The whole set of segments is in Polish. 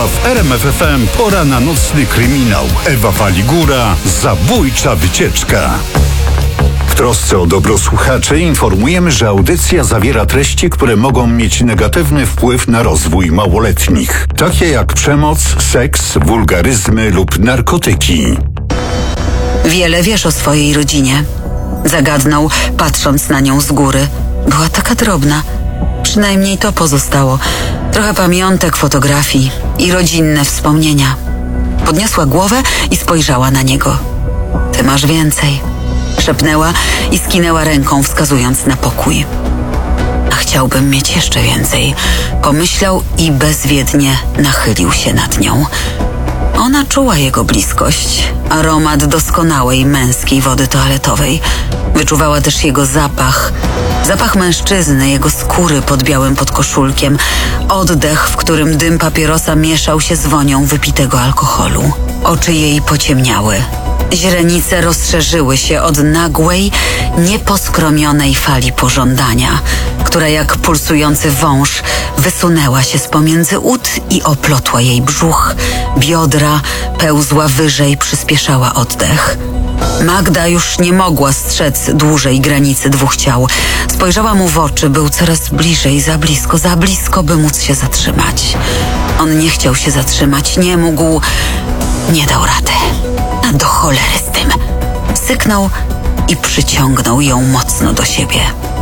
w RMF FM pora na nocny kryminał. Ewa Waligura, zabójcza wycieczka. W trosce o dobro słuchaczy informujemy, że audycja zawiera treści, które mogą mieć negatywny wpływ na rozwój małoletnich, takie jak przemoc, seks, wulgaryzmy lub narkotyki. Wiele wiesz o swojej rodzinie. Zagadnął, patrząc na nią z góry. Była taka drobna. Przynajmniej to pozostało. Trochę pamiątek, fotografii i rodzinne wspomnienia. Podniosła głowę i spojrzała na niego. Ty masz więcej. Szepnęła i skinęła ręką, wskazując na pokój. A chciałbym mieć jeszcze więcej. Pomyślał i bezwiednie nachylił się nad nią. Ona czuła jego bliskość, aromat doskonałej męskiej wody toaletowej. Wyczuwała też jego zapach. Zapach mężczyzny, jego skóry pod białym podkoszulkiem. Oddech, w którym dym papierosa mieszał się z wonią wypitego alkoholu. Oczy jej pociemniały. Źrenice rozszerzyły się od nagłej, nieposkromionej fali pożądania, która jak pulsujący wąż wysunęła się z pomiędzy ud i oplotła jej brzuch, biodra, pełzła wyżej, przyspieszała oddech. Magda już nie mogła strzec dłużej granicy dwóch ciał. Spojrzała mu w oczy, był coraz bliżej, za blisko, by móc się zatrzymać. On nie chciał się zatrzymać, nie mógł, nie dał rady. A do cholery z tym. Syknął i przyciągnął ją mocno do siebie.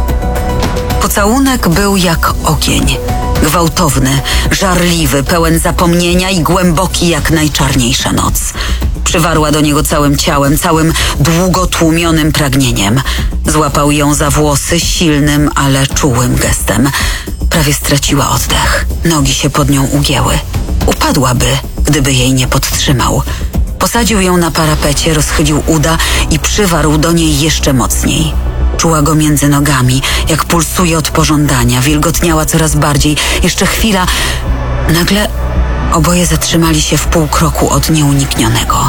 Pocałunek był jak ogień. Gwałtowny, żarliwy, pełen zapomnienia i głęboki jak najczarniejsza noc. Przywarła do niego całym ciałem, całym długo tłumionym pragnieniem. Złapał ją za włosy silnym, ale czułym gestem. Prawie straciła oddech. Nogi się pod nią ugięły. Upadłaby, gdyby jej nie podtrzymał. Posadził ją na parapecie, rozchylił uda i przywarł do niej jeszcze mocniej. Czuła go między nogami, jak pulsuje od pożądania, wilgotniała coraz bardziej. Jeszcze chwila. Nagle oboje zatrzymali się w pół kroku od nieuniknionego.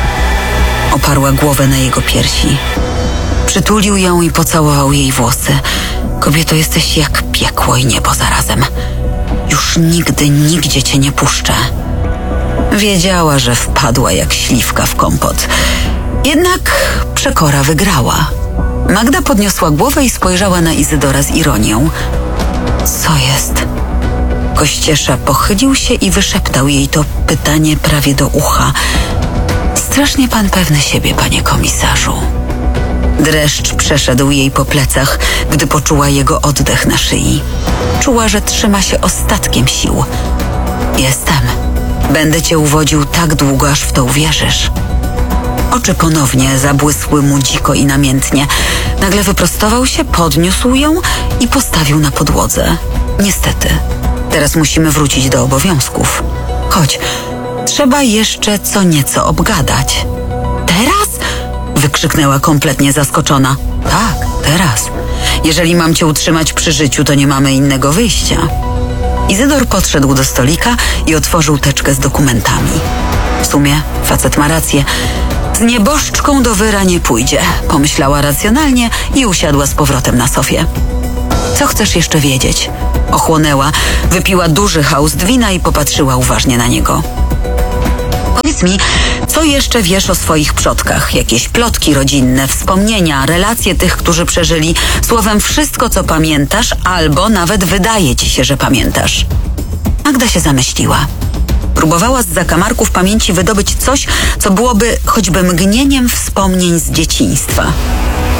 Oparła głowę na jego piersi. Przytulił ją i pocałował jej włosy. Kobieto, jesteś jak piekło i niebo zarazem. Już nigdy, nigdzie cię nie puszczę. Wiedziała, że wpadła jak śliwka w kompot. Jednak przekora wygrała. Magda podniosła głowę i spojrzała na Izydora z ironią. Co jest? Kościesza pochylił się i wyszeptał jej to pytanie prawie do ucha. Strasznie pan pewny siebie, panie komisarzu. Dreszcz przeszedł jej po plecach, gdy poczuła jego oddech na szyi. Czuła, że trzyma się ostatkiem sił. Jestem. Będę cię uwodził tak długo, aż w to uwierzysz. Oczy ponownie zabłysły mu dziko i namiętnie. Nagle wyprostował się, podniósł ją i postawił na podłodze. Niestety, teraz musimy wrócić do obowiązków. Chodź, trzeba jeszcze co nieco obgadać. Teraz? Wykrzyknęła kompletnie zaskoczona. Tak, teraz. Jeżeli mam cię utrzymać przy życiu, to nie mamy innego wyjścia. Izydor podszedł do stolika i otworzył teczkę z dokumentami. W sumie facet ma rację. Z nieboszczką do wyra nie pójdzie, pomyślała racjonalnie i usiadła z powrotem na sofie. Co chcesz jeszcze wiedzieć? Ochłonęła, wypiła duży haust wina i popatrzyła uważnie na niego. Powiedz mi, co jeszcze wiesz o swoich przodkach? Jakieś plotki rodzinne, wspomnienia, relacje tych, którzy przeżyli. Słowem, wszystko, co pamiętasz, albo nawet wydaje ci się, że pamiętasz. Magda się zamyśliła. Próbowała z zakamarków pamięci wydobyć coś, co byłoby choćby mgnieniem wspomnień z dzieciństwa.